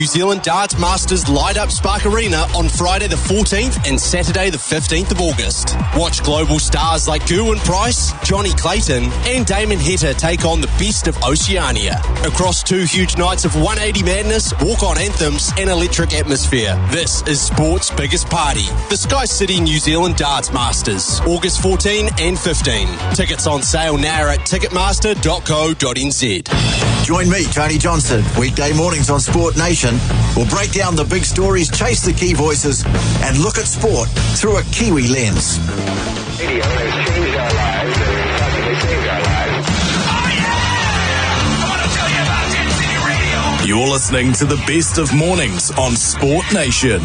New Zealand Darts Masters light up Spark Arena on Friday the 14th and Saturday the 15th of August. Watch global stars like Gerwyn Price, Johnny Clayton and Damon Heta take on the best of Oceania. Across 2 huge nights of 180 madness, walk-on anthems and electric atmosphere. This is sport's biggest party. The Sky City New Zealand Darts Masters, August 14 and 15. Tickets on sale now at ticketmaster.co.nz. Join me, Tony Johnson, weekday mornings on Sport Nation. We'll break down the big stories, chase the key voices, and look at sport through a Kiwi lens. Radio has changed our lives and possibly saved our lives. Oh yeah! I want to tell you about 10 City Radio. You're listening to the best of mornings on Sport Nation.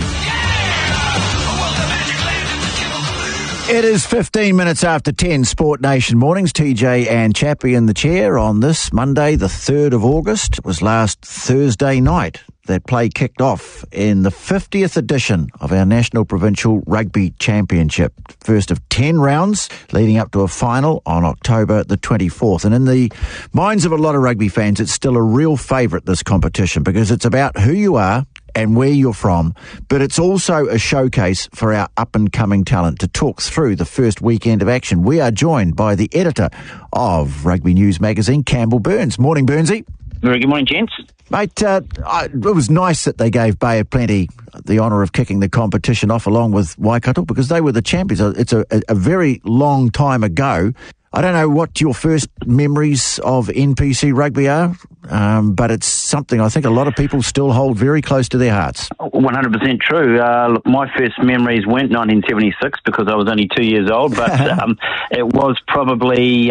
It is 15 minutes after 10, Sport Nation mornings. TJ and Chappie in the chair on this Monday, the 3rd of August. It was last Thursday night that play kicked off in the 50th edition of our National Provincial Rugby Championship. First of 10 rounds leading up to a final on October the 24th. And in the minds of a lot of rugby fans, it's still a real favourite, this competition, because it's about who you are and where you're from, but it's also a showcase for our up-and-coming talent. To talk through the first weekend of action, we are joined by the editor of Rugby News magazine, Campbell Burns. Morning, Burnsy. Very good morning, gents. Mate, it was nice that they gave Bay of Plenty the honour of kicking the competition off along with Waikato, because they were the champions. It's a very long time ago. I don't know what your first memories of NPC rugby are, but it's something I think a lot of people still hold very close to their hearts. 100% true. Look, my first memories weren't 1976 because I was only 2 years old, but it was probably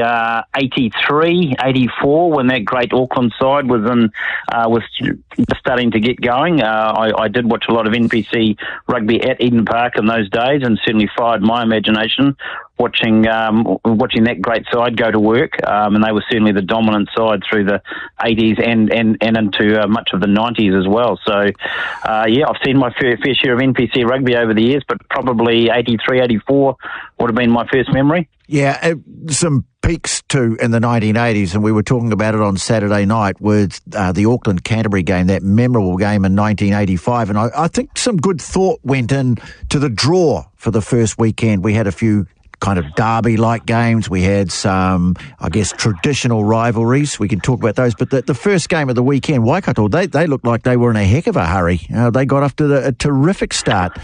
83, 84 when that great Auckland side was starting to get going. I did watch a lot of NPC rugby at Eden Park in those days, and certainly fired my imagination watching that great side go to work, and they were certainly the dominant side through the 80s and into much of the 90s as well. So, I've seen my fair share of NPC rugby over the years, but probably 83, 84 would have been my first memory. Yeah, some peaks too in the 1980s, and we were talking about it on Saturday night with the Auckland-Canterbury game, that memorable game in 1985, and I think some good thought went in to the draw for the first weekend. We had a few kind of derby-like games. We had some, I guess, traditional rivalries. We can talk about those. But the first game of the weekend, Waikato, they looked like they were in a heck of a hurry. They got off to a terrific start.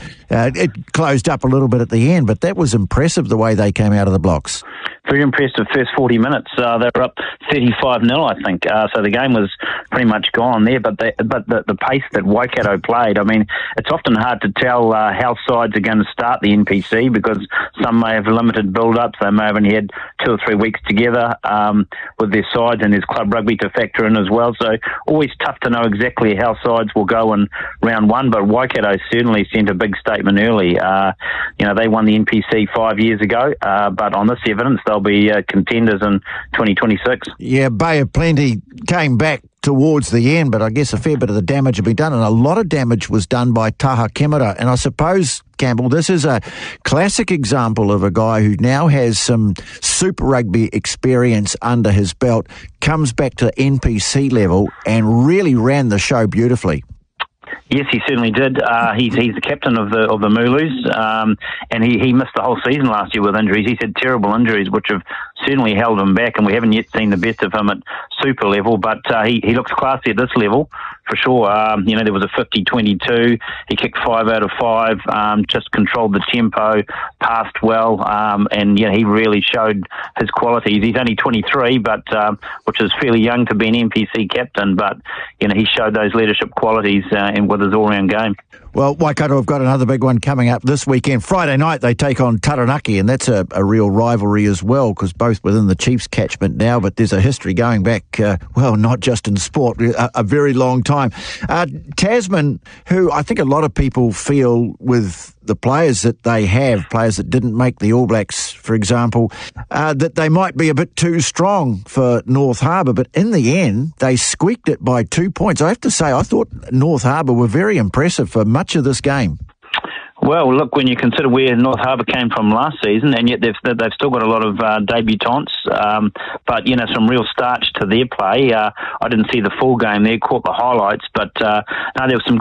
It closed up a little bit at the end, but that was impressive the way they came out of the blocks. Very impressive first 40 minutes. They were up 35-0, I think. So the game was pretty much gone there. But the pace that Waikato played, I mean, it's often hard to tell how sides are going to start the NPC because some may have limited build-ups. They may have only had 2 or 3 weeks together with their sides, and there's club rugby to factor in as well. So always tough to know exactly how sides will go in round one. But Waikato certainly sent a big statement early. They won the NPC 5 years ago, but on this evidence, they'll be contenders in 2026. Yeah, Bay of Plenty came back towards the end, but I guess a fair bit of the damage had been done, and a lot of damage was done by Taha Kemera. And I suppose, Campbell, this is a classic example of a guy who now has some Super Rugby experience under his belt, comes back to NPC level and really ran the show beautifully. Yes, he certainly did. He's the captain of the Mooloos, and he missed the whole season last year with injuries. He's had terrible injuries, which have certainly held him back, and we haven't yet seen the best of him at super level, but he looks classy at this level, for sure. There was a 50-22. He kicked 5 out of 5, just controlled the tempo, passed well, and he really showed his qualities. He's only 23, but which is fairly young to be an NPC captain, but he showed those leadership qualities and with his all-round game. Well, Waikato have got another big one coming up this weekend. Friday night they take on Taranaki, and that's a real rivalry as well, because both within the Chiefs catchment now, but there's a history going back, not just in sport, a very long time. Tasman, who I think a lot of people feel with the players that they have, players that didn't make the All Blacks, for example, that they might be a bit too strong for North Harbour, but in the end, they squeaked it by 2 points. I have to say, I thought North Harbour were very impressive for much of this game. Well, look, when you consider where North Harbour came from last season, and yet they've still got a lot of debutants, but, you know, some real starch to their play. I didn't see the full game there, caught the highlights, but no, there was some